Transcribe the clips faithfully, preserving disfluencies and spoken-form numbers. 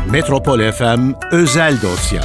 Metropol F M Özel Dosya.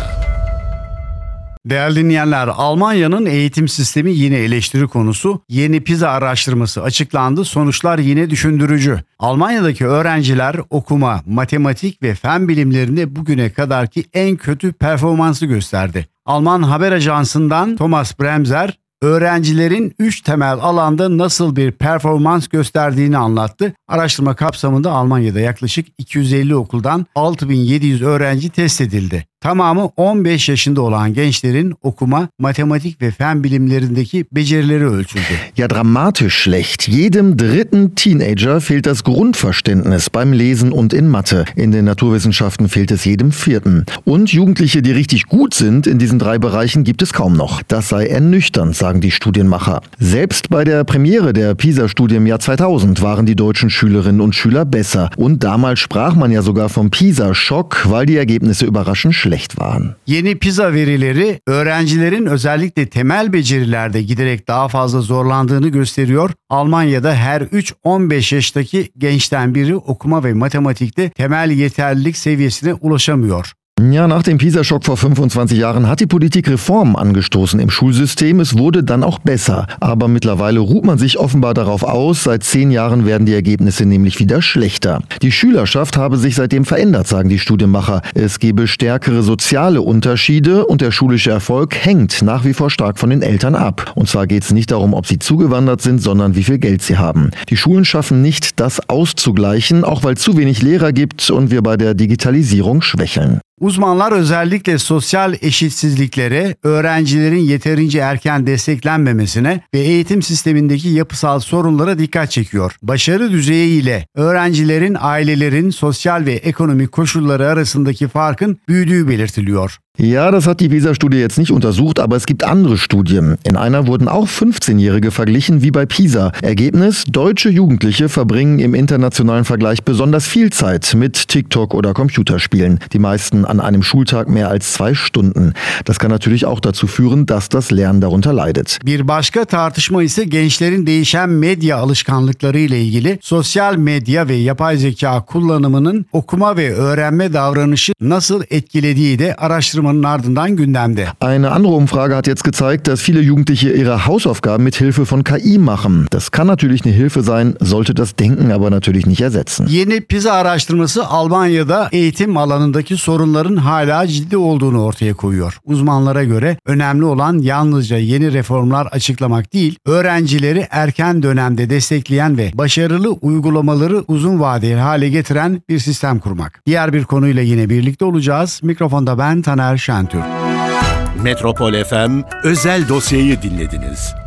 Değerli dinleyenler, Almanya'nın eğitim sistemi yine eleştiri konusu. Yeni PISA araştırması açıklandı. Sonuçlar yine düşündürücü. Almanya'daki öğrenciler okuma, matematik ve fen bilimlerinde bugüne kadarki en kötü performansı gösterdi. Alman haber ajansından Thomas Bremser, öğrencilerin üç temel alanda nasıl bir performans gösterdiğini anlattı. Araştırma kapsamında Almanya'da yaklaşık iki yüz elli okuldan altı bin yedi yüz öğrenci test edildi. Tamamı on beş yaşında olan gençlerin okuma, matematik ve fen bilimlerindeki becerileri ölçüldü. Ja, dramatisch schlecht. Jedem dritten Teenager fehlt das Grundverständnis beim Lesen und in Mathe. In den Naturwissenschaften fehlt es jedem vierten. Und Jugendliche, die richtig gut sind in diesen drei Bereichen, gibt es kaum noch. Das sei ernüchternd, sagen die Studienmacher. Selbst bei der Premiere der PISA-Studie im Jahr zweitausend waren die deutschen Schülerinnen und Schüler besser. Und damals sprach man ja sogar vom PISA-Schock, weil die Ergebnisse überraschend schlecht waren. Yeni PISA verileri öğrencilerin özellikle temel becerilerde giderek daha fazla zorlandığını gösteriyor. Almanya'da her üç on beş yaştaki gençten biri okuma ve matematikte temel yeterlilik seviyesine ulaşamıyor. Ja, nach dem PISA-Schock vor fünfundzwanzig Jahren hat die Politik Reformen angestoßen im Schulsystem. Es wurde dann auch besser. Aber mittlerweile ruht man sich offenbar darauf aus. Seit zehn Jahren werden die Ergebnisse nämlich wieder schlechter. Die Schülerschaft habe sich seitdem verändert, sagen die Studienmacher. Es gebe stärkere soziale Unterschiede und der schulische Erfolg hängt nach wie vor stark von den Eltern ab. Und zwar geht es nicht darum, ob sie zugewandert sind, sondern wie viel Geld sie haben. Die Schulen schaffen nicht, das auszugleichen, auch weil es zu wenig Lehrer gibt und wir bei der Digitalisierung schwächeln. Uzmanlar özellikle sosyal eşitsizliklere, öğrencilerin yeterince erken desteklenmemesine ve eğitim sistemindeki yapısal sorunlara dikkat çekiyor. Başarı düzeyi ile öğrencilerin, ailelerin sosyal ve ekonomik koşulları arasındaki farkın büyüdüğü belirtiliyor. Ja, das hat die PISA-Studie jetzt nicht untersucht, aber es gibt andere Studien. In einer wurden auch fünfzehnjährige verglichen wie bei PISA. Ergebnis: Deutsche Jugendliche verbringen im internationalen Vergleich besonders viel Zeit mit TikTok oder Computerspielen. Die meisten an einem Schultag mehr als zwei Stunden. Das kann natürlich auch dazu führen, dass das Lernen darunter leidet. Bir başka tartışma ise gençlerin değişen medya alışkanlıkları ile ilgili. Sosyal medya ve yapay zeka kullanımının okuma ve öğrenme davranışı nasıl etkilediği de araştırılıyor. Ardından gündemde. Eine andere Umfrage hat jetzt gezeigt, dass viele Jugendliche ihre Hausaufgaben mit Hilfe von K I machen. Das kann natürlich eine Hilfe sein, sollte das Denken aber natürlich nicht ersetzen. Yeni PISA araştırması Almanya'da eğitim alanındaki sorunların hala ciddi olduğunu ortaya koyuyor. Uzmanlara göre önemli olan yalnızca yeni reformlar açıklamak değil, öğrencileri erken dönemde destekleyen ve başarılı uygulamaları uzun vadeli hale getiren bir sistem kurmak. Diğer bir konuyla yine birlikte olacağız. Mikrofonda ben Taner Şentürk. Metropol F M Özel Dosya'yı dinlediniz.